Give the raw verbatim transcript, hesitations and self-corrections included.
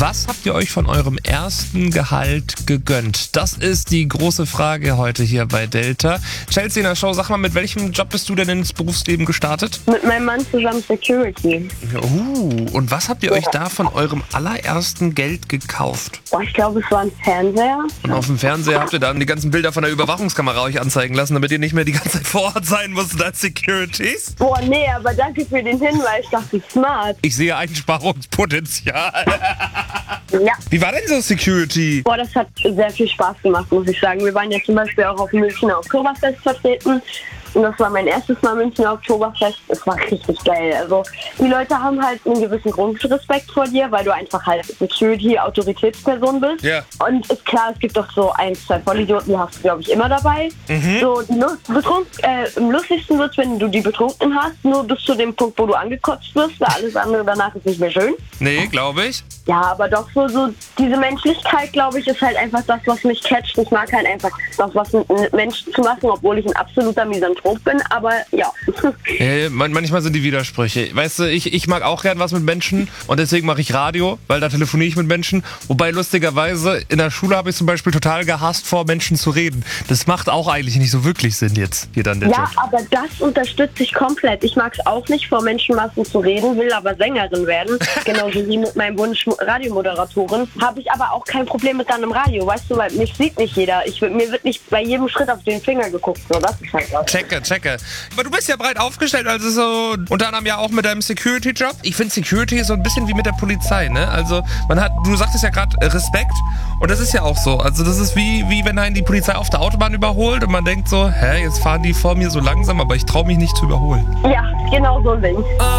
Was habt ihr euch von eurem ersten Gehalt gegönnt? Das ist die große Frage heute hier bei Delta. Chelsea in der Show, sag mal, mit welchem Job bist du denn ins Berufsleben gestartet? Mit meinem Mann zusammen Security. Uh, und was habt ihr euch da von eurem allerersten Geld gekauft? Boah, ich glaube, es war ein Fernseher. Und auf dem Fernseher habt ihr dann die ganzen Bilder von der Überwachungskamera euch anzeigen lassen, damit ihr nicht mehr die ganze Zeit vor Ort sein musstet als Securities? Boah, nee, aber danke für den Hinweis. Ich dachte, smart. Ich sehe Einsparungspotenzial. Ja. Wie war denn so Security? Boah, das hat sehr viel Spaß gemacht, muss ich sagen. Wir waren ja zum Beispiel auch auf dem Münchner Oktoberfest vertreten. Und das war mein erstes Mal Münchner Oktoberfest. Es war richtig geil. Also die Leute haben halt einen gewissen Grundrespekt vor dir, weil du einfach halt Security-Autoritätsperson bist. Ja. Und ist klar, es gibt doch so ein, zwei Vollidioten, die hast du, glaube ich, immer dabei. Mhm. So, die Lust, betrunk, äh, am lustigsten wird es, wenn du die Betrunkenen hast, nur bis zu dem Punkt, wo du angekotzt wirst, weil alles andere danach ist nicht mehr schön. Nee, glaube ich. Ja, aber doch so, so diese Menschlichkeit, glaube ich, ist halt einfach das, was mich catcht. Ich mag halt einfach das, was mit Menschen zu machen, obwohl ich ein absoluter Misanthrop bin, aber ja. Äh, man, manchmal sind die Widersprüche. Weißt du, ich, ich mag auch gern was mit Menschen und deswegen mache ich Radio, weil da telefoniere ich mit Menschen. Wobei lustigerweise in der Schule habe ich zum Beispiel total gehasst, vor Menschen zu reden. Das macht auch eigentlich nicht so wirklich Sinn jetzt hier dann der Ja, Job. aber das unterstütze ich komplett. Ich mag es auch nicht, vor Menschenmassen zu reden, will aber Sängerin werden. Genauso wie mit meinem Wunsch Radiomoderatorin. Habe ich aber auch kein Problem mit dann im Radio. Weißt du, weil mich sieht nicht jeder. Ich, mir wird nicht bei jedem Schritt auf den Finger geguckt. So, das ist halt was. Checke, checke. Aber du bist ja breit aufgestellt, also so unter anderem ja auch mit deinem Security-Job. Ich finde Security so ein bisschen wie mit der Polizei, ne? Also man hat, du sagtest ja gerade Respekt und das ist ja auch so. Also das ist wie, wie wenn einen die Polizei auf der Autobahn überholt und man denkt so, hä, jetzt fahren die vor mir so langsam, aber ich traue mich nicht zu überholen. Ja, genau so ein Ding.